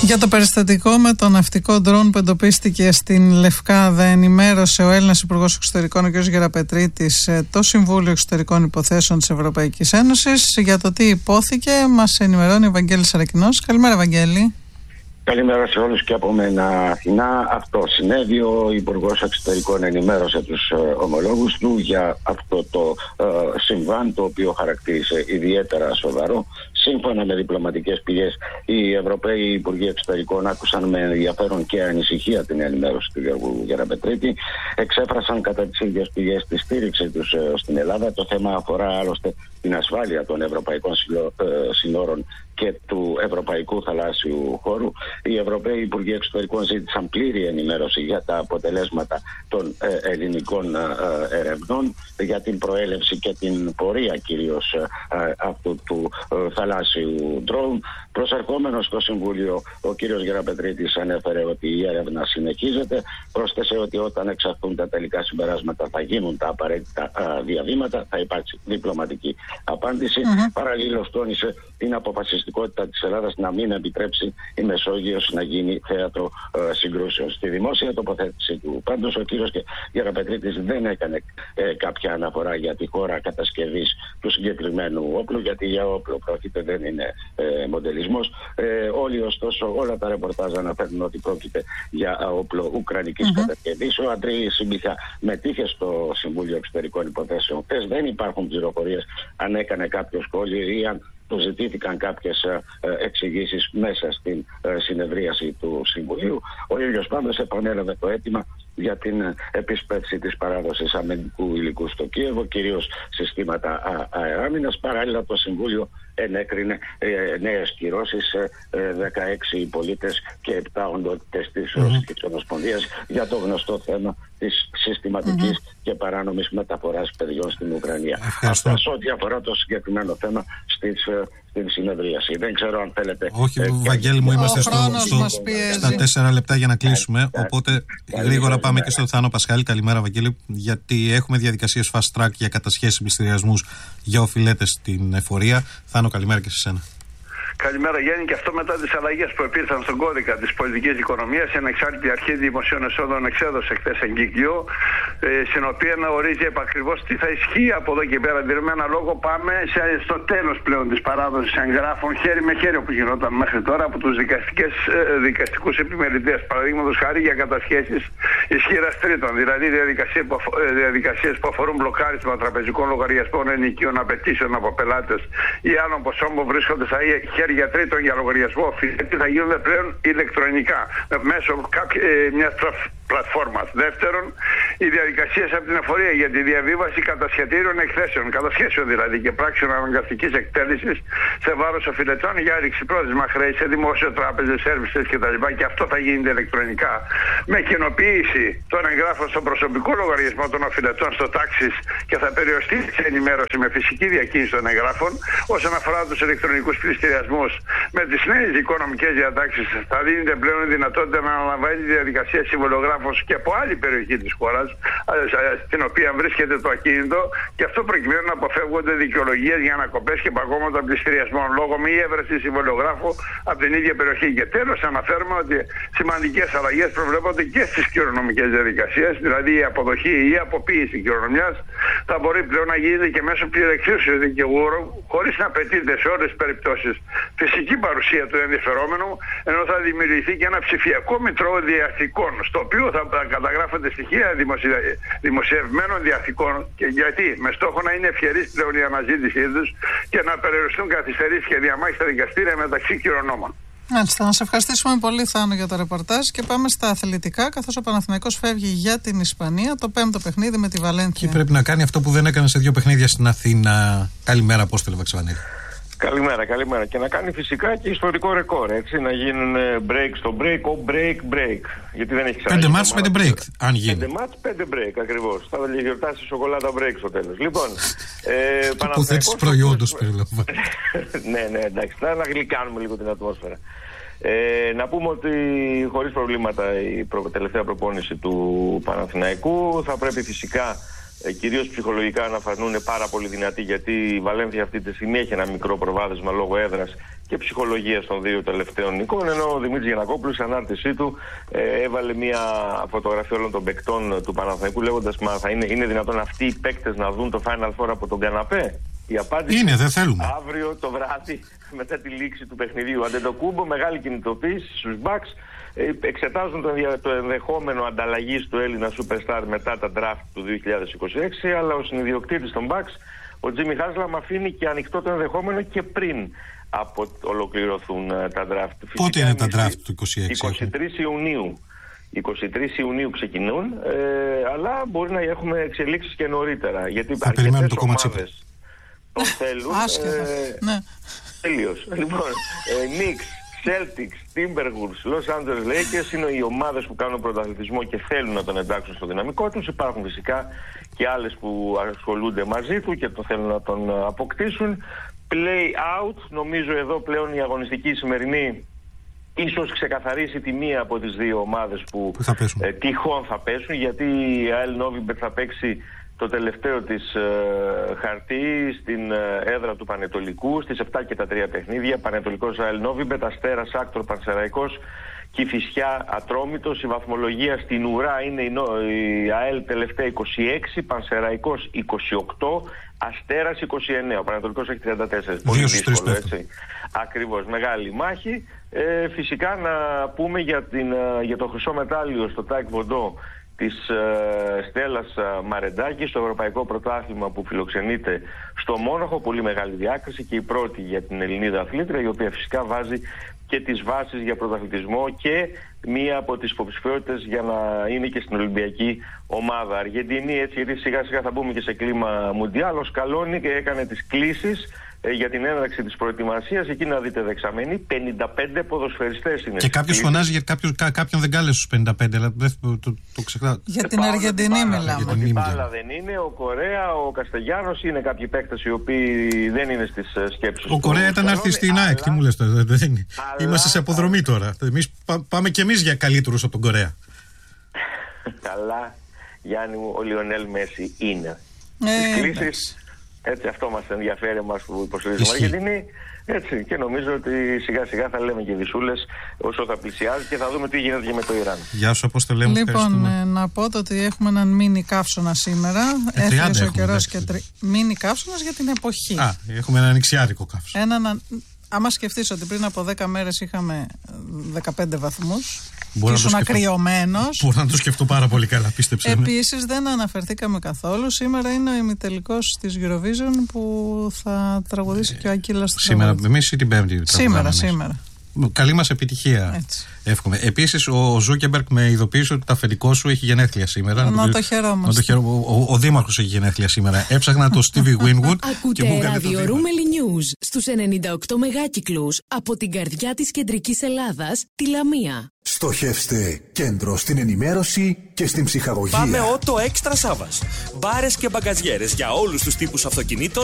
Για το περιστατικό με το ναυτικό ντρόουν που εντοπίστηκε στην Λευκάδα, ενημέρωσε ο Έλληνας Υπουργός Εξωτερικών, ο κ. Γεραπετρίτης, το Συμβούλιο Εξωτερικών Υποθέσεων της Ευρωπαϊκής Ένωσης. Για το τι υπόθηκε, μας ενημερώνει ο Βαγγέλης Σαρακινός. Καλημέρα, Βαγγέλη. Καλημέρα σε όλους και από μένα, Αθηνά. Αυτό συνέβη. Ο Υπουργός Εξωτερικών ενημέρωσε τους ομολόγους του για αυτό το συμβάν, το οποίο χαρακτήρισε ιδιαίτερα σοβαρό. Σύμφωνα με διπλωματικές πηγές, οι Ευρωπαίοι Υπουργοί Εξωτερικών άκουσαν με ενδιαφέρον και ανησυχία την ενημέρωση του Γιώργου Γεραπετρίτη. Εξέφρασαν κατά τις ίδιες πηγές τη στήριξη τους στην Ελλάδα. Το θέμα αφορά άλλωστε την ασφάλεια των ευρωπαϊκών συνόρων και του ευρωπαϊκού θαλάσσιου χώρου. Οι Ευρωπαίοι Υπουργοί Εξωτερικών ζήτησαν πλήρη ενημέρωση για τα αποτελέσματα των ελληνικών ερευνών, για την προέλευση και την πορεία κυρίως αυτού του θαλάσσιου ντρόουν. Προσερχόμενος στο Συμβούλιο, ο κύριος Γεραπετρίτης ανέφερε ότι η έρευνα συνεχίζεται. Πρόσθεσε ότι όταν εξαχθούν τα τελικά συμπεράσματα θα γίνουν τα απαραίτητα διαβήματα, θα υπάρξει διπλωματική απάντηση. Παραλλήλως τόνισε την αποφασιστικότητα της Ελλάδας να μην επιτρέψει η Μεσόγειος να γίνει θέατρο συγκρούσεων. Στη δημόσια τοποθέτηση του πάντως ο κύριος Γεραπετρίτης δεν έκανε κάποια αναφορά για τη χώρα κατασκευής του συγκεκριμένου όπλου, γιατί για όπλο πρόκειται, δεν είναι μοντελισμός. Όλοι ωστόσο, όλα τα ρεπορτάζ αναφέρουν ότι πρόκειται για όπλο ουκρανικής κατασκευής. Ο Αντρέης Σιμπιχά μετήχε στο Συμβούλιο Εξωτερικών Υποθέσεων. Δεν υπάρχουν πληροφορίες αν έκανε κάποιο σχόλιο ή αν του ζητήθηκαν κάποιες εξηγήσεις μέσα στην συνεδρίαση του Συμβουλίου. Ο ίδιος πάντως επανέλαβε το αίτημα για την επισπεύση της παράδοσης αμυντικού υλικού στο Κίεβο, κυρίως συστήματα αεράμινας. Παράλληλα, το Συμβούλιο ενέκρινε νέες κυρώσεις 16 πολίτες και 7 οντότητες της Ρωσικής Ομοσπονδίας για το γνωστό θέμα της συστηματικής και παράνομης μεταφοράς παιδιών στην Ουκρανία. Αυτά σε ό,τι αφορά το συγκεκριμένο θέμα στην συνεδρίαση. Δεν ξέρω αν θέλετε. Όχι, Βαγγέλη μου, είμαστε στα 4 λεπτά για να κλείσουμε. Οπότε γρήγορα πάμε και στο Θάνο Πασχάλη. Καλημέρα, Βαγγέλη. Γιατί έχουμε διαδικασίες fast track για κατασχέσεις, μυστηριασμούς για οφειλέτες στην εφορία. Θάνο, καλημέρα και σε σένα. Καλημέρα, Γιάννη. Και αυτό μετά τις αλλαγές που επήρθαν στον κώδικα της πολιτικής οικονομίας, η Ανεξάρτητη Αρχή Δημοσίων Εσόδων εξέδωσε χθες εγκύκλιο, στην οποία να ορίζει επακριβώς τι θα ισχύει από εδώ και πέρα. Δηλαδή, με ένα λόγο πάμε στο τέλος πλέον της παράδοσης εγγράφων χέρι με χέρι που γινόταν μέχρι τώρα από τους δικαστικούς επιμελητές. Παραδείγματος χάρη για κατασχέσεις ισχύρας τρίτων, δηλαδή διαδικασίες που αφορούν μπλοκάρισμα τραπεζικών λογαριασμών, ενοικίων, απαιτήσεων από πελάτες ή άλλων ποσών που βρίσκονται στα χέρια τρίτων για λογαριασμό οφειλέτη θα γίνονται πλέον ηλεκτρονικά μέσω μιας πλατφόρμας. Δεύτερον, οι διαδικασίες από την εφορία για τη διαβίβαση κατασχετήριων εκθέσεων, κατασχέσεων δηλαδή και πράξεων αναγκαστικής εκτέλεσης σε βάρος οφειλετών για ρηξιπρόθεσμα χρέη σε δημόσιο τράπεζες, σέρβισες κτλ. Και αυτό θα γίνεται ηλεκτρονικά με κοινοποίηση των εγγράφων στον προσωπικό λογαριασμό των οφειλετών στο τάξης και θα περιοριστεί σε ενημέρωση με φυσική διακίνηση των εγγράφων. Όσον αφορά τους ηλεκτρονικούς πληστηριασμούς, με τις νέες οικονομικές διατάξεις θα δίνεται πλέον η δυνατότητα να αναλαμβάνει τη διαδικασία συμβολογράφου και από άλλη περιοχή της χώρας στην οποία βρίσκεται το ακίνητο, και αυτό προκειμένου να αποφεύγονται δικαιολογίες για ανακοπές και παγώματα πληστηριασμών λόγω μη έβρεσης συμβολογράφου από την ίδια περιοχή. Και τέλος, αναφέρουμε ότι σημαντικές αλλαγές προβλέπονται και στις κληρονομικές διαδικασίες, δηλαδή η αποδοχή ή η αποποίηση κληρονομιάς θα μπορεί πλέον να γίνεται και μέσω πληρεξούσιου δικηγόρου, χωρίς να απαιτείται σε όλες τις περιπτώσεις φυσική παρουσία του ενδιαφερόμενου, ενώ θα δημιουργηθεί και ένα ψηφιακό μητρό διαθηκών, στο οποίο θα καταγράφονται στοιχεία δημοσιευμένων διαθηκών, και γιατί με στόχο να είναι ευχερής πλέον η αναζήτησή τους και να περιοριστούν καθυστερήσεις και διαμάχες στα δικαστήρια μεταξύ κληρονόμων. Μάλιστα, να σε ευχαριστήσουμε πολύ, Θάνο, για το ρεπορτάζ και πάμε στα αθλητικά, καθώς ο Παναθηναϊκός φεύγει για την Ισπανία, το 5ο παιχνίδι με τη Βαλένθια. Και πρέπει να κάνει αυτό που δεν έκανε σε 2 παιχνίδια στην Αθήνα. Καλημέρα, Απόστολε Βαξιβανίδη. Καλημέρα. Και να κάνει φυσικά και ιστορικό ρεκόρ, έτσι, να γίνουν break στο break, break. Γιατί δεν έχει ξαναγίνει. 5 μάτς, 5 break, αν γίνει. 5 μάτς, 5 break, ακριβώς. Θα γιορτάσει σοκολάτα break στο τέλος. Λοιπόν, τοποθέτηση προϊόντος περιλαμβάνει. Ναι, εντάξει, θα γλυκάνουμε λίγο την ατμόσφαιρα. Να πούμε ότι χωρίς προβλήματα η τελευταία προπόνηση του Παναθηναϊκού. Θα πρέπει φυσικά κυρίως ψυχολογικά να φανούν πάρα πολύ δυνατοί, γιατί η Βαλένθια αυτή τη στιγμή έχει ένα μικρό προβάδισμα λόγω έδρας και ψυχολογίας των δύο τελευταίων νικών, ενώ ο Δημήτρης Γιαννακόπουλος στην ανάρτησή του έβαλε μια φωτογραφία όλων των παικτών του Παναθηναϊκού, λέγοντας είναι δυνατόν αυτοί οι παίκτες να δουν το Final Four από τον καναπέ? Η απάντηση είναι, δεν θέλουμε. Αύριο το βράδυ, μετά τη λήξη του παιχνιδιού. Αντετοκούμπο, μεγάλη κινητοποίηση στους Bucks. Εξετάζουν το ενδεχόμενο ανταλλαγής του Έλληνα Superstar μετά τα draft του 2026, αλλά ο συνιδιοκτήτης των Bucks, ο Τζίμι Χάσλαμ, αφήνει και ανοιχτό το ενδεχόμενο και πριν από ολοκληρωθούν τα draft. Πότε είναι τα draft του 26? 23 Ιουνίου. 23 Ιουνίου ξεκινούν, αλλά μπορεί να έχουμε εξελίξεις και νωρίτερα, γιατί αρκετές ομάδες το θέλουν. Ναι. Τελείως. Λοιπόν, Knicks, Celtics, Timberwolves, Los Angeles Lakers είναι οι ομάδες που κάνουν πρωταθλητισμό και θέλουν να τον εντάξουν στο δυναμικό τους. Υπάρχουν φυσικά και άλλες που ασχολούνται μαζί του και το θέλουν να τον αποκτήσουν. Play out, νομίζω εδώ πλέον η αγωνιστική σημερινή ίσως ξεκαθαρίσει τη μία από τις δύο ομάδες που τυχόν θα πέσουν, γιατί η ΑΕΛ Νόβιμπετ θα παίξει το τελευταίο της χαρτί στην έδρα του Πανετολικού στις 7 και τα 3 παιχνίδια. Πανετολικός ΑΕΛ Νόβιμπετ, Αστέρας Άκτορ Πανσεραϊκός, Κηφισιά Ατρόμητος. Η βαθμολογία στην ουρά είναι η ΑΕΛ τελευταία 26, Πανσεραϊκός 28, Αστέρας 29. Ο Πανετολικός έχει 34. Πολύ δύσκολο, έτσι. Ακριβώς, μεγάλη μάχη. Φυσικά να πούμε για το χρυσό μετάλλιο στο Τάικ Βοντό της Στέλλας Μαρεντάκη στο Ευρωπαϊκό Πρωτάθλημα που φιλοξενείται στο Μόναχο. Πολύ μεγάλη διάκριση και η πρώτη για την Ελληνίδα αθλήτρια, η οποία φυσικά βάζει και τις βάσεις για πρωταθλητισμό και μία από τις υποψηφιότητες για να είναι και στην Ολυμπιακή ομάδα. Αργεντινή, έτσι, γιατί σιγά σιγά θα μπούμε και σε κλίμα μουντιάλ. Ο Σκαλόνι έκανε τις κλήσεις για την έναρξη της προετοιμασίας. Εκεί να δείτε δεξαμενή, 55 ποδοσφαιριστές είναι. Και κάποιος φωνάζει γιατί κάποιον δεν κάλεσε στους 55, αλλά το ξεχνάω. Για την Αργεντινή μιλάμε. Η Πάλα δεν είναι, ο Κορέα, ο Καστεγιάνος είναι κάποιοι παίκτες οι οποίοι δεν είναι στις σκέψεις. Ο Κορέα ήταν να έρθει στην ΑΕΚ, τι μου λες τώρα? Είμαστε σε αποδρομή τώρα. Πάμε κι εμείς για καλύτερους από τον Κορέα. Καλά, Γιάννη μου, ο Λιονέλ Μέση είναι. Τις κλήσεις. Έτσι, αυτό μας ενδιαφέρει εμάς που υποστηρίζουμε Αργεντινή. Έτσι, και νομίζω ότι σιγά σιγά θα λέμε και δυσούλες όσο θα πλησιάζει και θα δούμε τι γίνεται και με το Ιράν. Γεια σου, πώς το λέμε. Λοιπόν, να πω ότι έχουμε έναν μίνι καύσωνα σήμερα. Έφυγε ο καιρός και μίνι καύσωνας για την εποχή. Έχουμε έναν ανοιξιάτικο καύσωνα. Άμα σκεφτείς ότι πριν από 10 μέρες είχαμε 15 βαθμούς και ήσουν ακριωμένος. Μπορώ να το σκεφτώ πάρα πολύ καλά, πίστεψε. Επίσης δεν αναφερθήκαμε καθόλου. Σήμερα είναι ο ημιτελικός της Eurovision που θα τραγουδήσει και ο Ακύλας. Σήμερα, εμείς ή την Πέμπτη? Σήμερα. Καλή μας επιτυχία. Εύχομαι. Επίσης, ο Ζούκεμπεργκ με ειδοποίησε ότι το αφεντικό σου έχει γενέθλια σήμερα. Να το χαιρόμαστε. Ο Δήμαρχος έχει γενέθλια σήμερα. Έψαχνα το Stevie Winwood. Ακούτε ραδιορούμελη News στους 98 μεγάκυκλους από την καρδιά της κεντρικής Ελλάδας, τη Λαμία. Στοχεύστε κέντρο στην ενημέρωση και στην ψυχαγωγία. Πάμε Auto Extra Savas. Μπάρες και μπαγκαζιέρες για όλους τους τύπους αυτοκινήτων